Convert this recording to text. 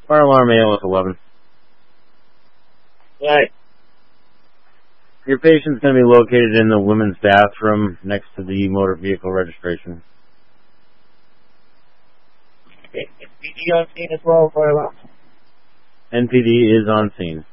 Fire alarm ALS 11. Right. Your patient's going to be located in the women's bathroom next to the motor vehicle registration. Okay. Is PD on scene as well, fire alarm? NPD is on scene.